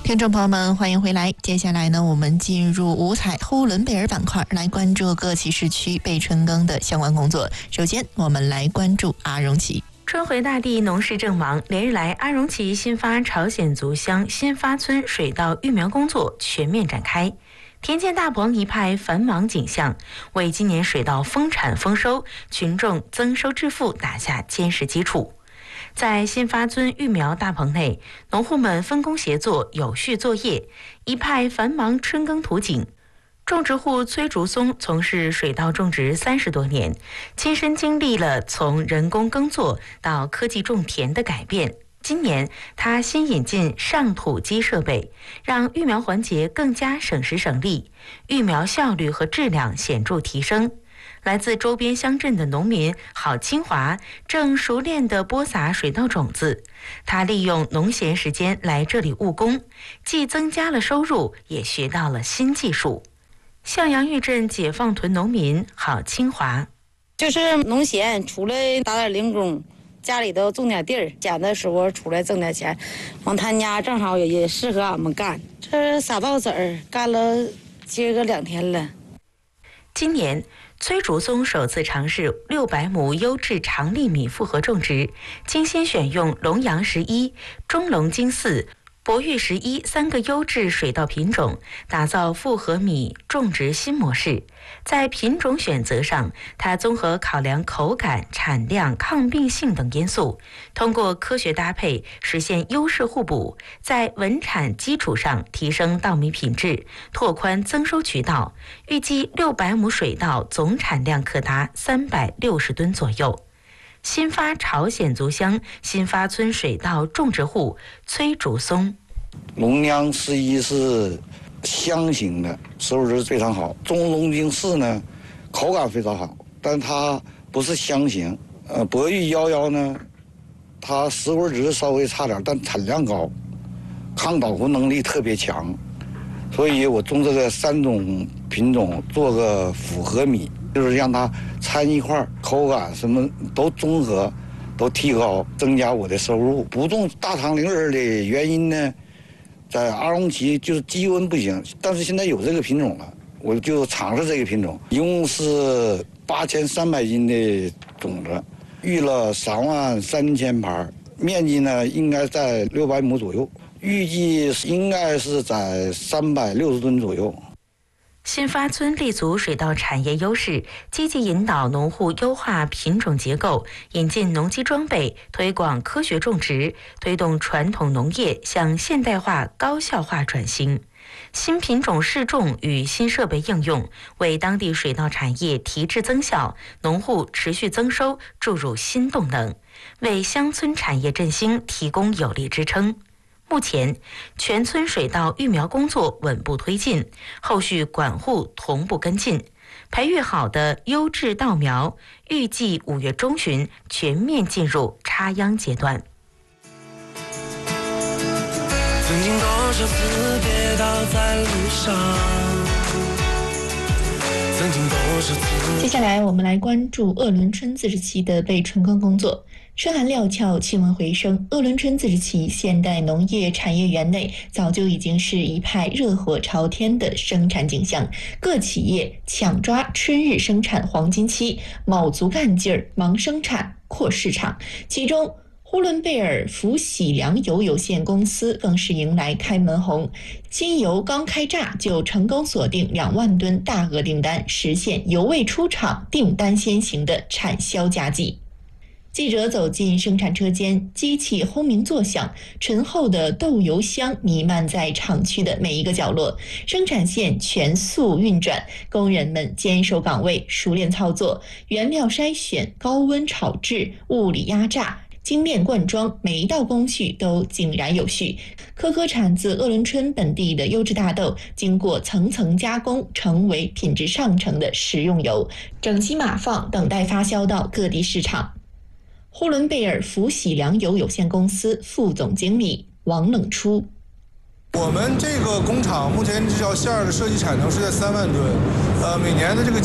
听众朋友们，欢迎回来。接下来呢，我们进入五彩呼伦贝尔板块，来关注各旗市区被春耕的相关工作。首先，我们来关注阿荣旗。 春回大地，农事正忙。连日来，阿荣旗新发朝鲜族乡新发村水稻育苗工作全面展开，田间大棚一派繁忙景象，为今年水稻丰产丰收、群众增收致富打下坚实基础。在新发村育苗大棚内，农户们分工协作，有序作业，一派繁忙春耕图景。种植户崔竹松从事水稻种植30多年，亲身经历了从人工耕作到科技种田的改变。今年他新引进上土机设备，让育苗环节更加省时省力，育苗效率和质量显著提升。来自周边乡镇的农民郝清华正熟练地播撒水稻种子，他利用农闲时间来这里务工，既增加了收入，也学到了新技术。向阳峪镇解放屯农民郝清华， 就是农闲出来打点零工，家里头种点地儿，闲的时候出来挣点钱，往他家正好也适合俺们干。这撒稻子儿干了今个2天了。 今年崔竹松首次尝试600亩优质长粒米复合种植，精心选用龙阳11、中龙金4、博玉11 3个优质水稻品种，打造复合米种植新模式。在品种选择上，它综合考量口感、产量、抗病性等因素，通过科学搭配实现优势互补，在稳产基础上提升稻米品质，拓宽增收渠道。预计600亩水稻总产量可达360吨左右。新发朝鲜族乡新发村水稻种植户崔竹松， 龙阳11是香型的，收入值非常好。中龙金4呢，口感非常好，但它不是香型。博玉11呢，它实物值稍微差点，但产量高，抗倒伏能力特别强。所以我种这个3种品种做个复合米，就是让它掺一块，口感什么都综合，都提高，增加我的收入。不种大长龄人的原因呢，在阿荣旗就是基温不行，但是现在有这个品种了，我就尝试这个品种，一共是8300斤的种子，育了33000盘，面积呢应该在600亩左右，预计应该是在360吨左右。 新发村立足水稻产业优势，积极引导农户优化品种结构，引进农机装备，推广科学种植，推动传统农业向现代化、高效化转型。新品种试种与新设备应用，为当地水稻产业提质增效、农户持续增收注入新动能，为乡村产业振兴提供有力支撑。目前，全村水稻育苗工作稳步推进，后续管护同步跟进，培育好的优质稻苗，预计5月中旬全面进入插秧阶段。 曾经多少次跌倒在路上，曾经多少次。 接下来我们来关注鄂伦春自治旗的被春耕工作。春寒料峭，气温回升，鄂伦春自治旗现代农业产业园内早就已经是一派热火朝天的生产景象，各企业抢抓春日生产黄金期，卯足干劲儿忙生产扩市场。其中呼伦贝尔福喜粮油有限公司更是迎来开门红，新油刚开榨就成功锁定2万吨大额订单，实现油未出厂订单先行的产销佳绩。记者走进生产车间，机器轰鸣作响，醇厚的豆油香弥漫在厂区的每一个角落。生产线全速运转，工人们坚守岗位，熟练操作，原料筛选、高温炒制、物理压榨、精炼灌装，每一道工序都井然有序。颗颗产自鄂伦春本地的优质大豆，经过层层加工，成为品质上乘的食用油，整齐码放，等待发销到各地市场。呼伦贝尔福喜粮油有限公司副总经理王冷初， 我们这个工厂目前这条线的设计产能是在3万吨，每年的这个